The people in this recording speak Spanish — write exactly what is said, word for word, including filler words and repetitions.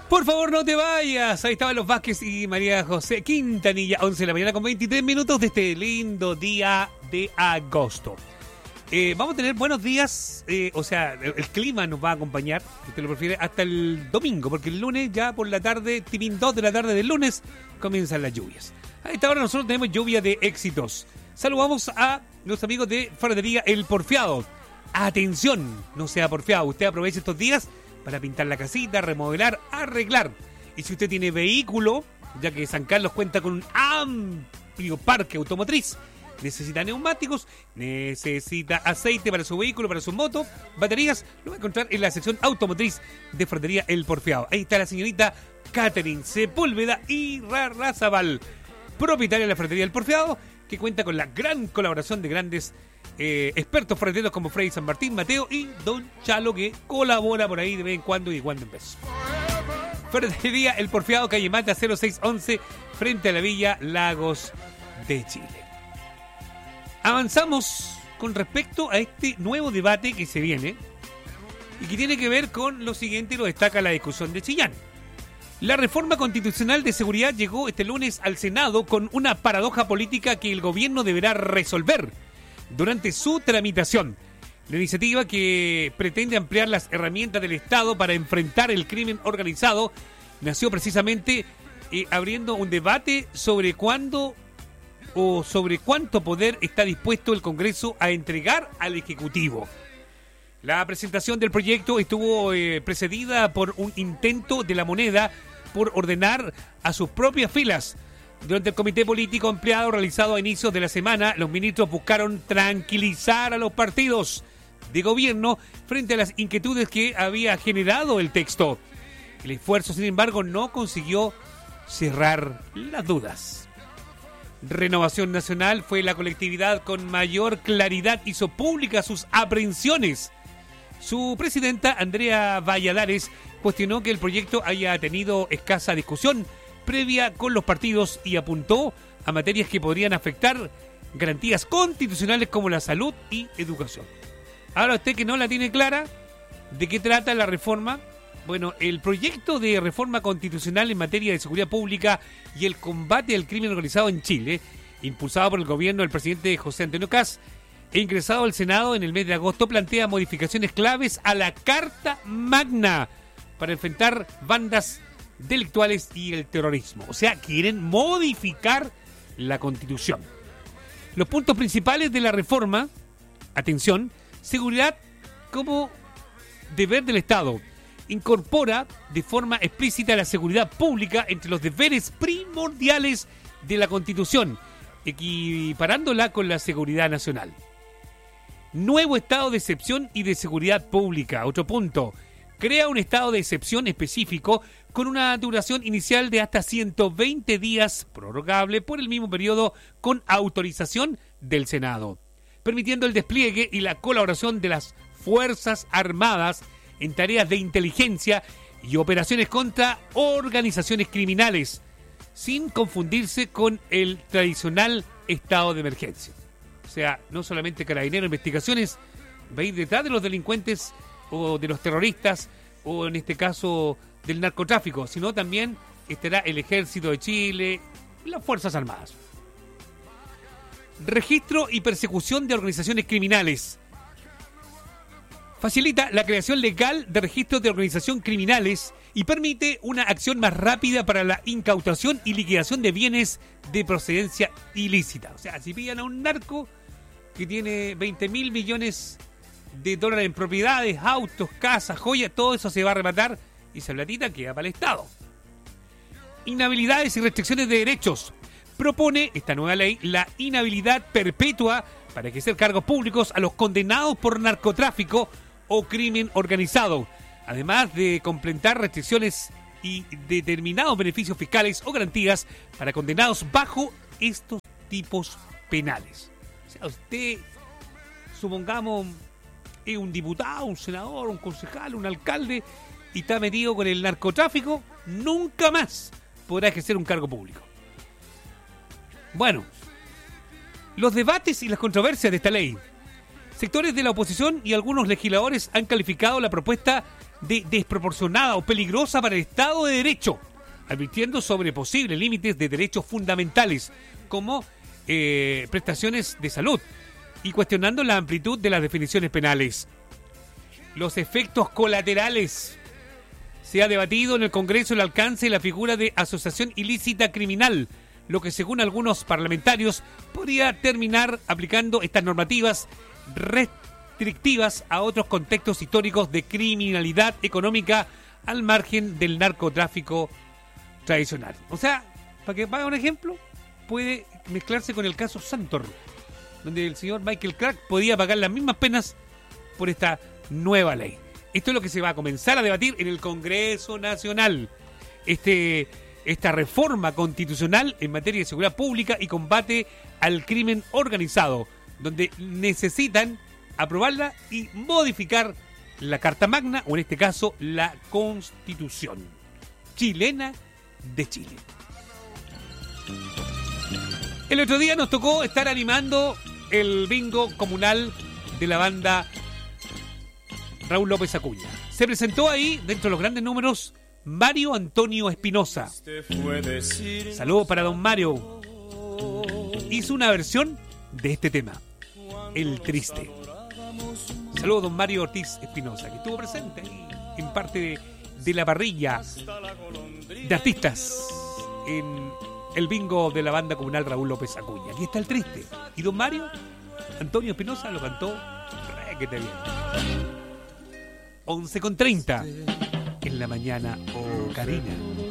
Por favor, no te vayas. Ahí estaban los Vázquez y María José Quintanilla. once de la mañana con veintitrés minutos de este lindo día de agosto. Eh, vamos a tener buenos días, eh, o sea, el, el clima nos va a acompañar, si usted lo prefiere, hasta el domingo, porque el lunes ya por la tarde, tipín dos de la tarde del lunes, comienzan las lluvias. A esta hora nosotros tenemos lluvia de éxitos. Saludamos a los amigos de Ferretería El Porfiado. Atención, no sea porfiado, usted aproveche estos días para pintar la casita, remodelar, arreglar. Y si usted tiene vehículo, ya que San Carlos cuenta con un amplio parque automotriz, necesita neumáticos, necesita aceite para su vehículo, para su moto, baterías, lo va a encontrar en la sección automotriz de Ferretería El Porfiado. Ahí está la señorita Catherine Sepúlveda y Rarrazabal, propietaria de la Ferretería El Porfiado, que cuenta con la gran colaboración de grandes eh, expertos ferreteros como Freddy San Martín, Mateo y Don Chalo, que colabora por ahí de vez en cuando y de cuando en vez. Ferretería El Porfiado, calle Mata cero seis once, frente a la Villa Lagos de Chile. Avanzamos con respecto a este nuevo debate que se viene y que tiene que ver con lo siguiente, y lo destaca la discusión de Chillán. La reforma constitucional de seguridad llegó este lunes al Senado con una paradoja política que el gobierno deberá resolver durante su tramitación. La iniciativa, que pretende ampliar las herramientas del Estado para enfrentar el crimen organizado, nació precisamente eh, abriendo un debate sobre cuándo o sobre cuánto poder está dispuesto el Congreso a entregar al Ejecutivo. La presentación del proyecto estuvo eh, precedida por un intento de la moneda por ordenar a sus propias filas. Durante el comité político ampliado realizado a inicios de la semana, los ministros buscaron tranquilizar a los partidos de gobierno frente a las inquietudes que había generado el texto. El esfuerzo, sin embargo, no consiguió cerrar las dudas. Renovación Nacional fue la colectividad con mayor claridad, hizo públicas sus aprehensiones. Su presidenta, Andrea Valladares, cuestionó que el proyecto haya tenido escasa discusión previa con los partidos y apuntó a materias que podrían afectar garantías constitucionales como la salud y educación. Ahora, usted que no la tiene clara, ¿de qué trata la reforma? Bueno, el proyecto de reforma constitucional en materia de seguridad pública y el combate al crimen organizado en Chile, impulsado por el gobierno del presidente José Antonio Kast e ingresado al Senado en el mes de agosto, plantea modificaciones claves a la Carta Magna para enfrentar bandas delictuales y el terrorismo. O sea, quieren modificar la Constitución. Los puntos principales de la reforma: atención, seguridad como deber del Estado. Incorpora de forma explícita la seguridad pública entre los deberes primordiales de la Constitución, equiparándola con la seguridad nacional. Nuevo estado de excepción y de seguridad pública. Otro punto: crea un estado de excepción específico con una duración inicial de hasta ciento veinte días, prorrogable por el mismo periodo con autorización del Senado, permitiendo el despliegue y la colaboración de las Fuerzas Armadas en tareas de inteligencia y operaciones contra organizaciones criminales, sin confundirse con el tradicional estado de emergencia. O sea, no solamente Carabineros, investigaciones, va a ir detrás de los delincuentes o de los terroristas, o en este caso del narcotráfico, sino también estará el Ejército de Chile y las Fuerzas Armadas. Registro y persecución de organizaciones criminales. Facilita la creación legal de registros de organización criminales y permite una acción más rápida para la incautación y liquidación de bienes de procedencia ilícita. O sea, si pillan a un narco que tiene veinte mil millones de dólares en propiedades, autos, casas, joyas, todo eso se va a arrebatar y esa platita queda para el Estado. Inhabilidades y restricciones de derechos. Propone esta nueva ley la inhabilidad perpetua para ejercer cargos públicos a los condenados por narcotráfico o crimen organizado, además de completar restricciones y determinados beneficios fiscales o garantías para condenados bajo estos tipos penales. O sea, usted, supongamos, es un diputado, un senador, un concejal, un alcalde y está metido con el narcotráfico, nunca más podrá ejercer un cargo público. Bueno, los debates y las controversias de esta ley. Sectores de la oposición y algunos legisladores han calificado la propuesta de desproporcionada o peligrosa para el Estado de Derecho, advirtiendo sobre posibles límites de derechos fundamentales, como eh, prestaciones de salud, y cuestionando la amplitud de las definiciones penales. Los efectos colaterales. Se ha debatido en el Congreso el alcance de la figura de asociación ilícita criminal, lo que según algunos parlamentarios podría terminar aplicando estas normativas restrictivas a otros contextos históricos de criminalidad económica al margen del narcotráfico tradicional. O sea, para que haga un ejemplo, puede mezclarse con el caso Santor, donde el señor Michael Clark podía pagar las mismas penas por esta nueva ley. Esto es lo que se va a comenzar a debatir en el Congreso Nacional. Este, esta reforma constitucional en materia de seguridad pública y combate al crimen organizado, donde necesitan aprobarla y modificar la Carta Magna, o en este caso, la Constitución chilena de Chile. El otro día nos tocó estar animando el bingo comunal de la banda Raúl López Acuña. Se presentó ahí, dentro de los grandes números, Mario Antonio Espinosa. Saludos para don Mario. Hizo una versión de este tema, El Triste. Saludos don Mario Ortiz Espinosa, que estuvo presente ahí en parte de, de la parrilla de artistas en el bingo de la banda comunal Raúl López Acuña. Aquí está El Triste. Y don Mario Antonio Espinosa lo cantó requete bien. once con treinta en la mañana, oh Karina.